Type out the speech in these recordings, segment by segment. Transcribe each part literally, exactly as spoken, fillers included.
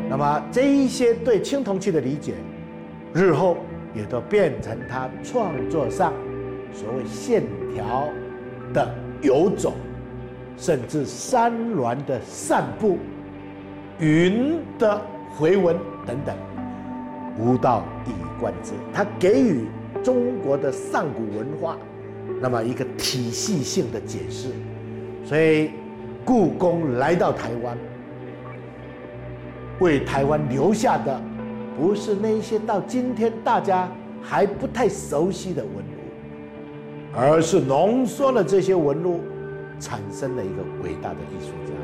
那么这一些对青铜器的理解，日后也都变成他创作上所谓线条的游走，甚至山峦的散步、云的回文等等，无道一以贯之。他给予中国的上古文化那么一个体系性的解释。所以故宫来到台湾，为台湾留下的不是那些到今天大家还不太熟悉的文物，而是浓缩了这些文物，产生了一个伟大的艺术家。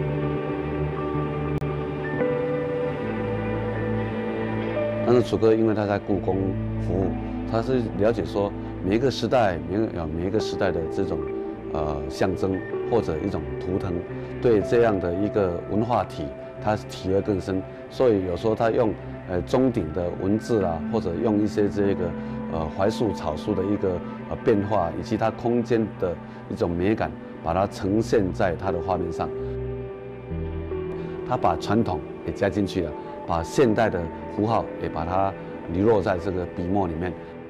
但是楚歌因为他在故宫服务，他是了解说每一个时代每有每一个时代的这种呃象征或者一种图腾，对这样的一个文化体，他体会更深。所以有时候他用呃钟鼎的文字啊，或者用一些这个呃槐树草书的一个呃变化，以及它空间的一种美感，把它呈现在他的画面上。他把传统也加进去了，把现代的符号也把它遗落在这个笔墨里面。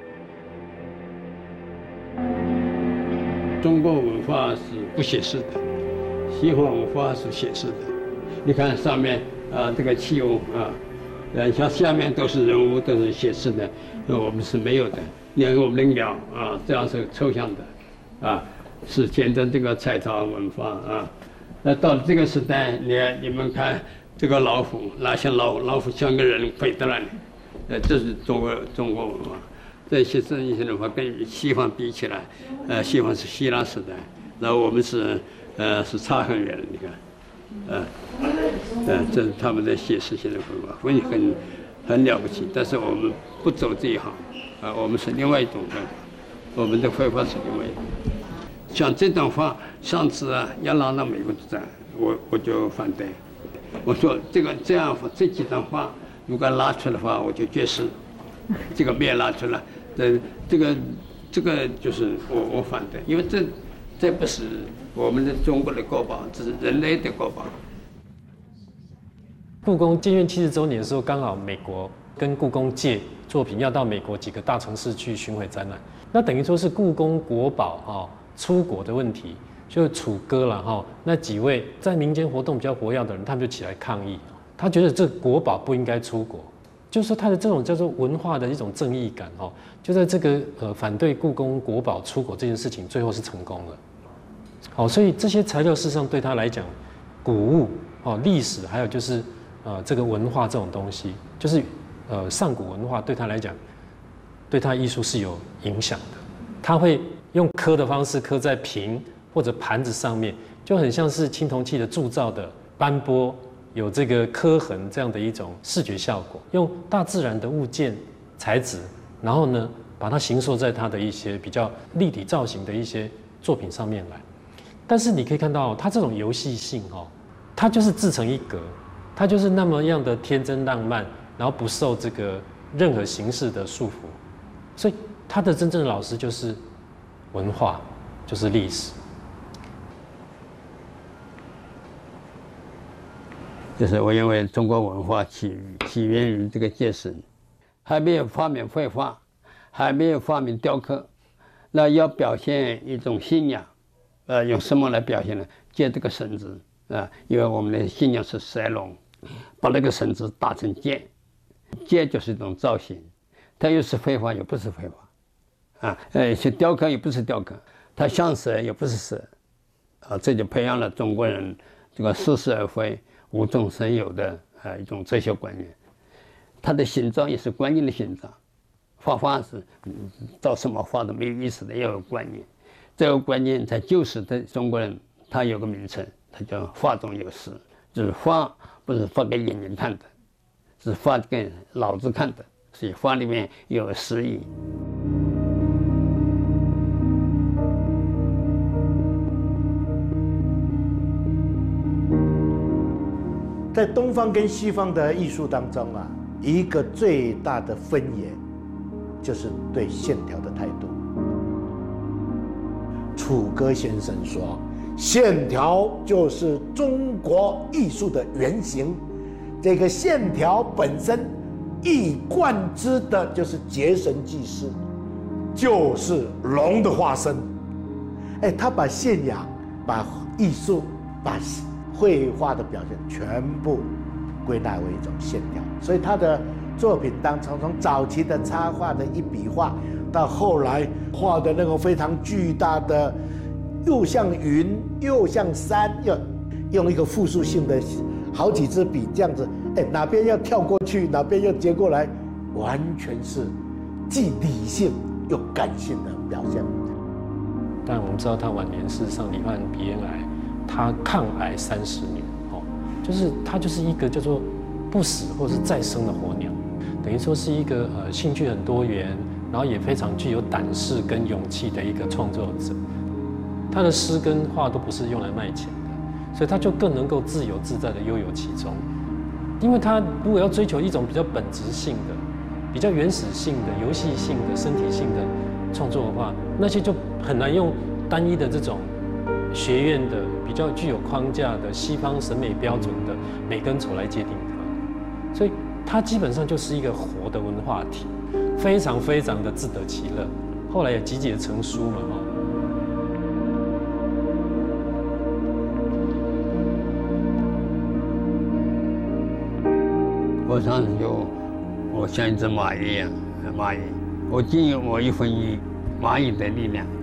中国文化是不写实的，西方文化是写实的。你看上面啊，这个器物啊，呃，像下面都是人物，都是写实的，我们是没有的。连我们的鸟啊，这样是抽象的，啊，是见证这个彩陶文化啊。那到了这个时代，你看你们看这个老虎，哪像老老虎像个人飞到那里，呃，这是中国中国文化。这些这一些的话，跟西方比起来，呃，西方是希腊时代，然后我们是呃是差很远的。你看，呃，呃，这是他们的写实性的绘画，很很很了不起。但是我们不走这一行，啊、呃，我们是另外一种绘画，我们的绘画是另外一种。像这种画，上次啊要拿到美国去展，我我就反对，我说这个这样这几张画如果拉出来的话，我就绝食。这个没有拿出来，这这个这个就是我我反对，因为这这不是我们的中国的国宝，这是人类的国宝。 故宫建院七十周年的时候，刚好美国跟故宫借作品要到美国几个大城市去巡回展览，那等于说是故宫国宝哈、哦、出国的问题，就楚歌了哈、哦，那几位在民间活动比较活跃的人，他们就起来抗议，他觉得这国宝不应该出国。就是说，他的这种叫做文化的一种正义感哦，就在这个呃反对故宫国宝出国这件事情，最后是成功了。好，所以这些材料事实上对他来讲，古物哦、历史，还有就是呃这个文化这种东西，就是呃上古文化对他来讲，对他艺术是有影响的。他会用刻的方式刻在瓶或者盘子上面，就很像是青铜器的铸造的斑驳。有这个刻痕这样的一种视觉效果，用大自然的物件材质，然后呢，把它形塑在它的一些比较立体造型的一些作品上面来。但是你可以看到，它这种游戏性哦，它就是自成一格，它就是那么样的天真浪漫，然后不受这个任何形式的束缚。所以它的真正的老师就是文化，就是历史。 就是我认为中国文化起起源于这个借神，还没有发明绘画，还没有发明雕刻，那要表现一种信仰，呃，用什么来表现呢？借这个绳子啊，因为我们的信仰是蛇龙，把那个绳子打成剑，剑就是一种造型，它又是绘画又不是绘画，啊，呃，是雕刻又不是雕刻，它像蛇又不是蛇，啊，这就培养了中国人这个似是而非。无中生有的呃一种哲学观念，它的形状也是观念的形状，画画是嗯照什么画都没有意思的，要有观念。这个观念在旧时的中国人，他有个名称，它叫画中有诗，就是画不是画给眼睛看的，是画给脑子看的，所以画里面有诗意。 在东方跟西方的艺术当中啊，一个最大的分野就是对线条的态度。楚歌先生说，线条就是中国艺术的原型， 这个线条本身一贯之的就是结绳记事，就是龙的化身。哎，他把信仰、把艺术、把绘画的表现全部归纳为一种线条，所以他的作品当中，从早期的插画的一笔画，到后来画的那个非常巨大的，又像云又像山，又用一个复数性的好几支笔这样子，哎，哪边要跳过去，哪边要接过来，完全是既理性又感性的表现。 但我们知道他晚年事实上罹患鼻咽癌，他抗癌三十年，哦，就是他就是一个叫做不死或是再生的火鸟，等于说是一个呃兴趣很多元，然后也非常具有胆识跟勇气的一个创作者。他的诗跟画都不是用来卖钱的，所以他就更能够自由自在的悠游其中。因为他如果要追求一种比较本质性的、比较原始性的、游戏性的、身体性的创作的话，那些就很难用单一的这种学院的比较具有框架的西方审美标准的美跟丑来界定它。所以它基本上就是一个活的文化体，非常非常的自得其乐。后来也集结成书嘛，哦。 我常常就，我像一只蚂蚁一样，蚂蚁，我尽有我一分一蚂蚁的力量。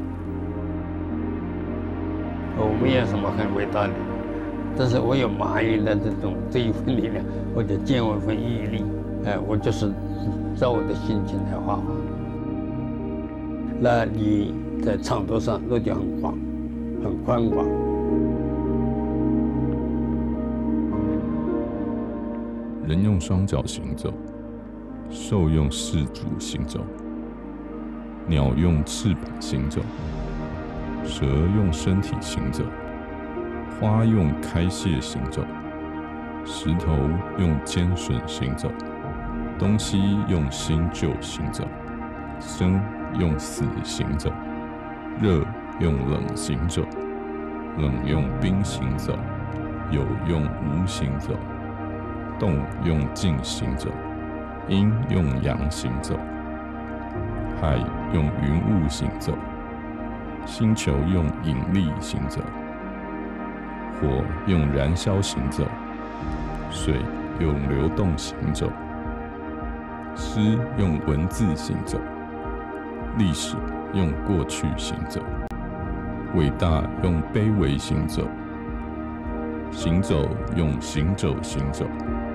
我没有什么很伟大的，但是我有蚂蚁的这种这一份力量，我就尽我一份毅力。哎，我就是照我的心情来画画。那你在长度上那就很广，很宽广。 人用双脚行走，兽用四足行走，鸟用翅膀行走，蛇用身体行走，花用开谢行走，石头用尖笋行走，东西用新旧行走，生用死行走，热用冷行走，冷用冰行走，有用无行走，动用静行走，阴用阳行走，海用云雾行走，星球用引力行走，火用燃烧行走，水用流动行走，诗用文字行走，历史用过去行走，伟大用卑微行走，行走用行走行走，